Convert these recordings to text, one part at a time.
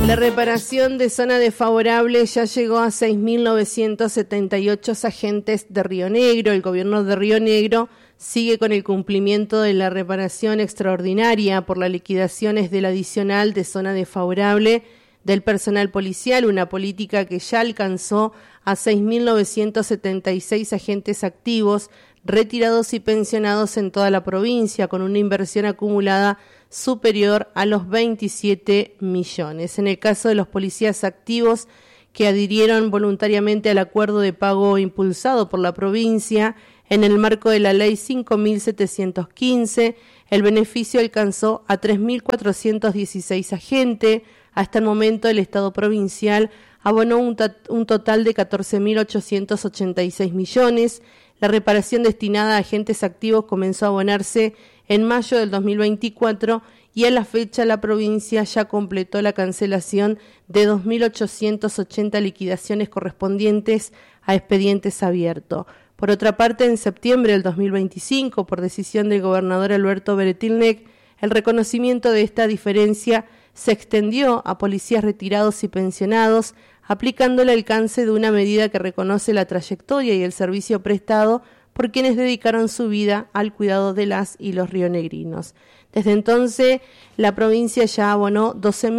La reparación de zona desfavorable ya llegó a 6.978 agentes de Río Negro. El gobierno de Río Negro sigue con el cumplimiento de la reparación extraordinaria por las liquidaciones del adicional de zona desfavorable del personal policial, una política que ya alcanzó a 6.976 agentes activos, retirados y pensionados en toda la provincia, con una inversión acumulada superior a los 27 millones. En el caso de los policías activos que adhirieron voluntariamente al acuerdo de pago impulsado por la provincia en el marco de la ley 5.715, el beneficio alcanzó a 3.416 agentes. Hasta el momento el Estado provincial abonó un total de 14.886 millones. La reparación destinada a agentes activos comenzó a abonarse en mayo del 2024 y a la fecha la provincia ya completó la cancelación de 2.880 liquidaciones correspondientes a expedientes abiertos. Por otra parte, en septiembre del 2025, por decisión del gobernador Alberto Beretilnec, el reconocimiento de esta diferencia se extendió a policías retirados y pensionados, aplicando el alcance de una medida que reconoce la trayectoria y el servicio prestado por quienes dedicaron su vida al cuidado de las y los rionegrinos. Desde entonces, la provincia ya abonó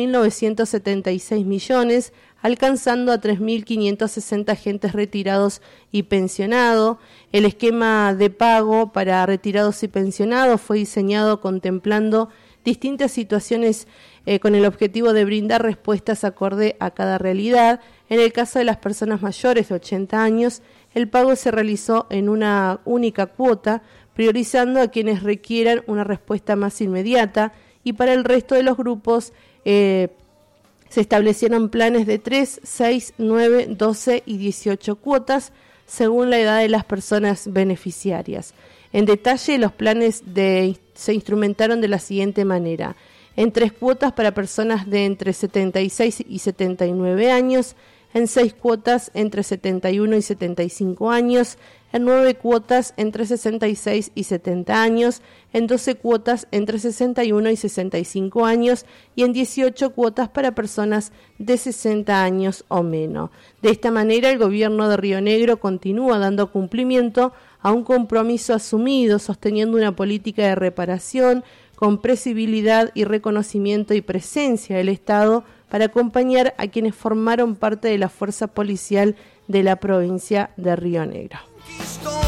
12.976 millones, alcanzando a 3.560 agentes retirados y pensionados. El esquema de pago para retirados y pensionados fue diseñado contemplando distintas situaciones con el objetivo de brindar respuestas acorde a cada realidad. En el caso de las personas mayores de 80 años, el pago se realizó en una única cuota, priorizando a quienes requieran una respuesta más inmediata, y para el resto de los grupos se establecieron planes de 3, 6, 9, 12 y 18 cuotas, según la edad de las personas beneficiarias. En detalle, los planes se instrumentaron de la siguiente manera: en 3 cuotas para personas de entre 76 y 79 años, en 6 cuotas entre 71 y 75 años, en 9 cuotas entre 66 y 70 años, en 12 cuotas entre 61 y 65 años y en 18 cuotas para personas de 60 años o menos. De esta manera, el gobierno de Río Negro continúa dando cumplimiento a un compromiso asumido, sosteniendo una política de reparación con previsibilidad y reconocimiento y presencia del Estado para acompañar a quienes formaron parte de la fuerza policial de la provincia de Río Negro.